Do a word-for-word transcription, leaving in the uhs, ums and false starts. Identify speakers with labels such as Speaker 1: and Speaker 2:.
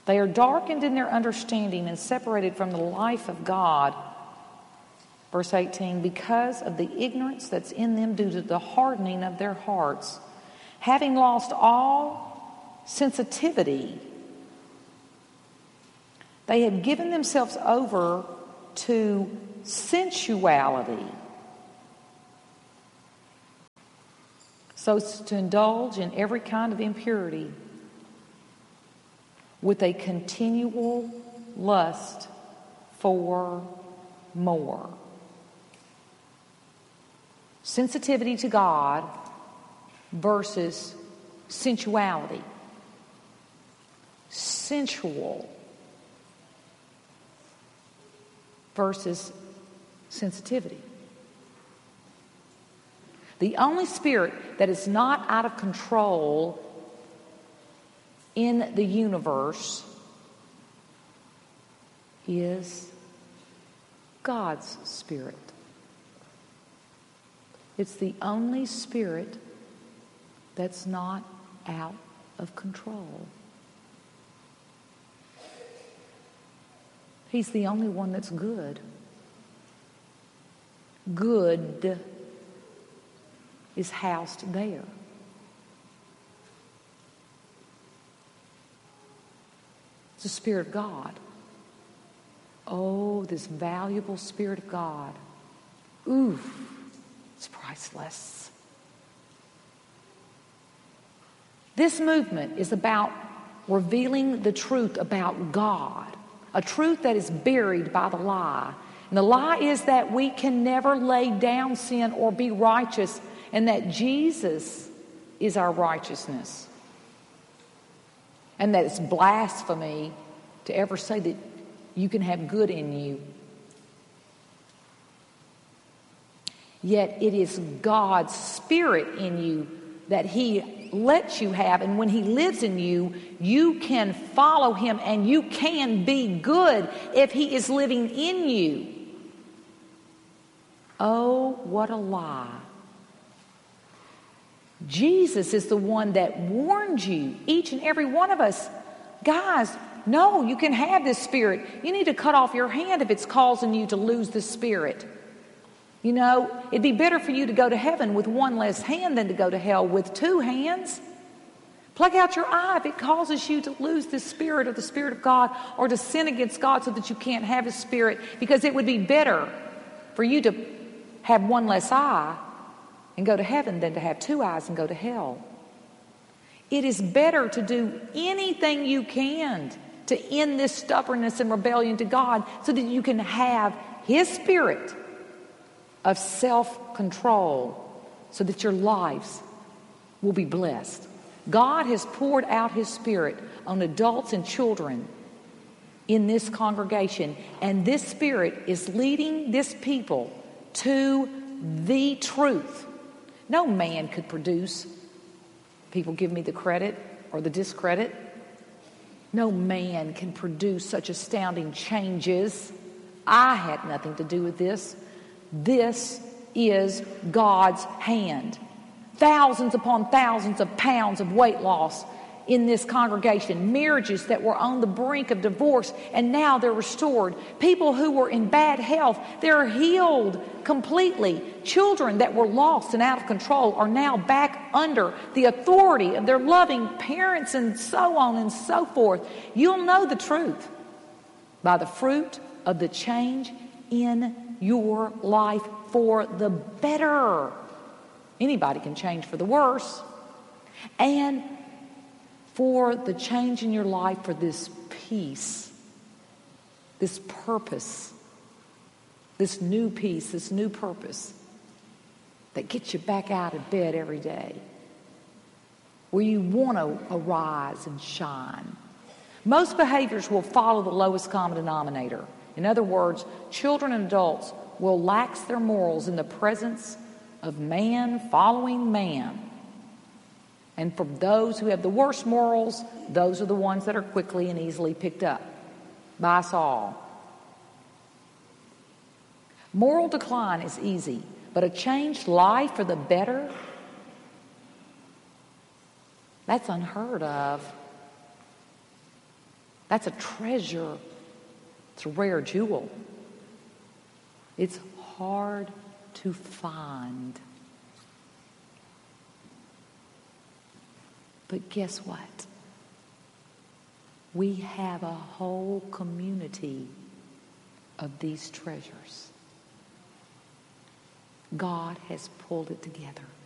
Speaker 1: They are darkened in their understanding and separated from the life of God. Verse eighteen, because of the ignorance that's in them due to the hardening of their hearts, having lost all sensitivity, they have given themselves over to sensuality, so as to indulge in every kind of impurity, with a continual lust for more. Sensitivity to God versus sensuality. Sensual versus sensitivity. The only spirit that is not out of control in the universe is God's spirit. It's the only spirit that's not out of control. He's the only one that's good. Good is housed there. It's the Spirit of God. Oh, this valuable Spirit of God. Ooh, it's priceless. This movement is about revealing the truth about God, a truth that is buried by the lie. And the lie is that we can never lay down sin or be righteous, and that Jesus is our righteousness. And that it's blasphemy to ever say that you can have good in you. Yet it is God's Spirit in you that He lets you have, and when He lives in you, you can follow Him and you can be good if He is living in you. Oh, what a lie. Jesus is the one that warned you, each and every one of us. Guys, no, you can have this spirit. You need to cut off your hand if it's causing you to lose the spirit. You know, it'd be better for you to go to heaven with one less hand than to go to hell with two hands. Pluck out your eye if it causes you to lose the Spirit of the Spirit of God, or to sin against God so that you can't have His Spirit, because it would be better for you to have one less eye and go to heaven than to have two eyes and go to hell. It is better to do anything you can to end this stubbornness and rebellion to God, so that you can have His Spirit of self-control, so that your lives will be blessed. God has poured out His Spirit on adults and children in this congregation, and this Spirit is leading this people to the truth. No man could produce. People give me the credit or the discredit. No man can produce such astounding changes. I had nothing to do with this. This is God's hand. Thousands upon thousands of pounds of weight loss in this congregation. Marriages that were on the brink of divorce, and now they're restored. People who were in bad health, they're healed completely. Children that were lost and out of control are now back under the authority of their loving parents, and so on and so forth. You'll know the truth by the fruit of the change in your life for the better. Anybody can change for the worse. And for the change in your life for this peace, this purpose, this new peace, this new purpose that gets you back out of bed every day, where you want to arise and shine. Most behaviors will follow the lowest common denominator. In other words, children and adults will lax their morals in the presence of man following man. And for those who have the worst morals, those are the ones that are quickly and easily picked up by us all. Moral decline is easy, but a changed life for the better, that's unheard of. That's a treasure. It's a rare jewel. It's hard to find. But guess what? We have a whole community of these treasures. God has pulled it together.